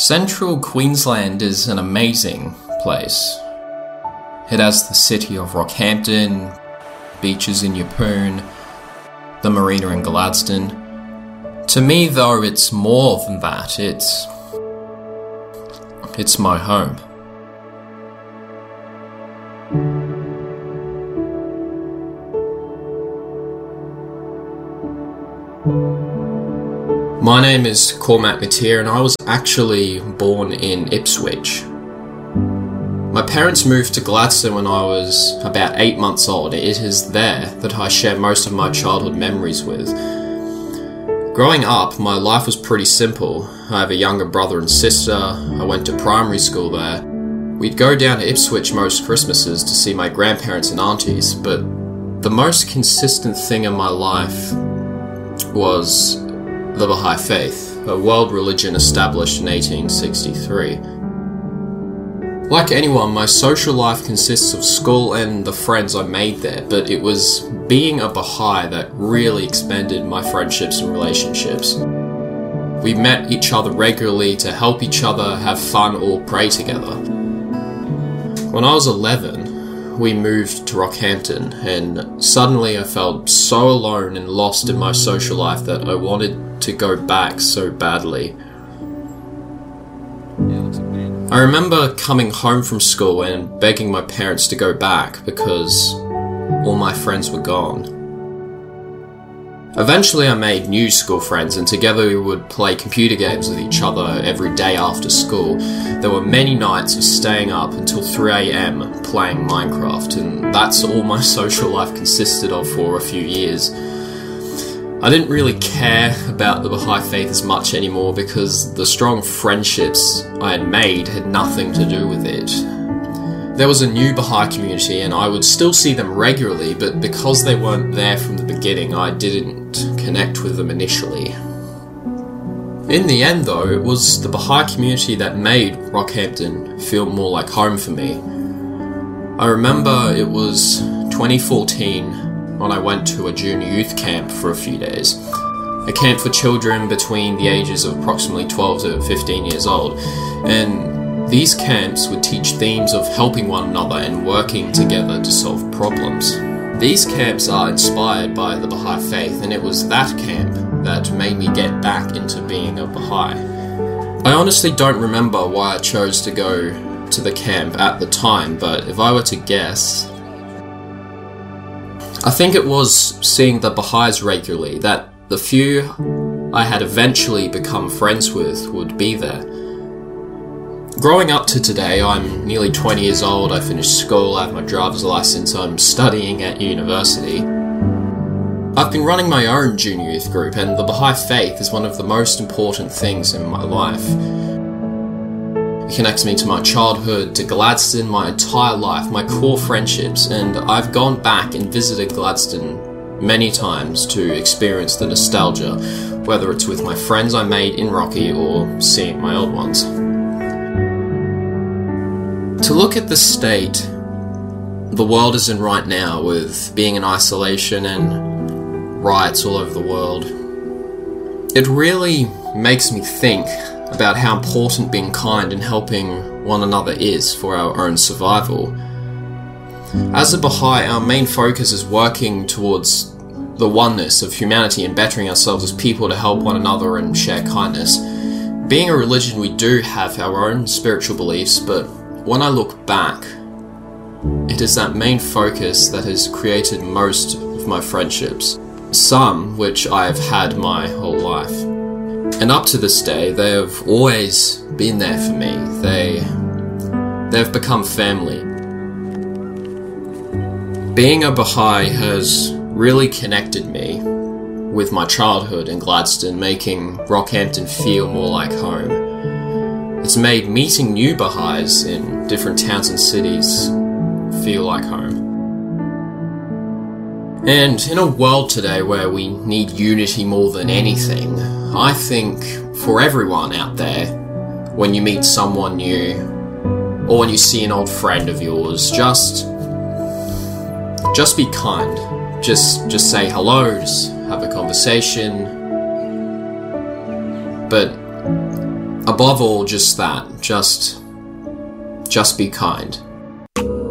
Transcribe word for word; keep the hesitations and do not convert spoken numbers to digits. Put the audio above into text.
Central Queensland is an amazing place. It has the city of Rockhampton, beaches in Yeppoon, the marina in Gladstone. To me, though, it's more than that. It's... it's my home. My name is Cormac Mateer and I was actually born in Ipswich. My parents moved to Gladstone when I was about eight months old. It is there that I share most of my childhood memories with. Growing up, my life was pretty simple. I have a younger brother and sister. I went to primary school there. We'd go down to Ipswich most Christmases to see my grandparents and aunties, but the most consistent thing in my life was the Baha'i Faith, a world religion established in eighteen sixty-three. Like anyone, my social life consists of school and the friends I made there, but it was being a Baha'i that really expanded my friendships and relationships. We met each other regularly to help each other, have fun, or pray together. When I was eleven, we moved to Rockhampton, and suddenly I felt so alone and lost in my social life that I wanted to go back so badly. I remember coming home from school and begging my parents to go back because all my friends were gone. Eventually I made new school friends, and together we would play computer games with each other every day after school. There were many nights of staying up until three a.m. playing Minecraft, and that's all my social life consisted of for a few years. I didn't really care about the Baha'i Faith as much anymore because the strong friendships I had made had nothing to do with it. There was a new Baha'i community and I would still see them regularly, but because they weren't there from the beginning, I didn't connect with them initially. In the end though, it was the Baha'i community that made Rockhampton feel more like home for me. I remember it was twenty fourteen when I went to a junior youth camp for a few days. A camp for children between the ages of approximately twelve to fifteen years old. And these camps would teach themes of helping one another and working together to solve problems. These camps are inspired by the Baha'i Faith, and it was that camp that made me get back into being a Baha'i. I honestly don't remember why I chose to go to the camp at the time, but if I were to guess, I think it was seeing the Baha'is regularly, that the few I had eventually become friends with would be there. Growing up to today, I'm nearly twenty years old, I finished school, I have my driver's license, I'm studying at university. I've been running my own junior youth group, and the Baha'i Faith is one of the most important things in my life. It connects me to my childhood, to Gladstone, my entire life, my core friendships, and I've gone back and visited Gladstone many times to experience the nostalgia, whether it's with my friends I made in Rocky or seeing my old ones. To look at the state the world is in right now, with being in isolation and riots all over the world, it really makes me think about how important being kind and helping one another is for our own survival. As a Baha'i, our main focus is working towards the oneness of humanity and bettering ourselves as people to help one another and share kindness. Being a religion, we do have our own spiritual beliefs, but when I look back, it is that main focus that has created most of my friendships, some which I have had my whole life. And up to this day, they have always been there for me. They, they've become family. Being a Baha'i has really connected me with my childhood in Gladstone, making Rockhampton feel more like home. It's made meeting new Baha'is in different towns and cities feel like home. And in a world today where we need unity more than anything, I think for everyone out there, when you meet someone new, or when you see an old friend of yours, just just be kind. Just just say hello, just have a conversation. But above all, just that. Just, just be kind.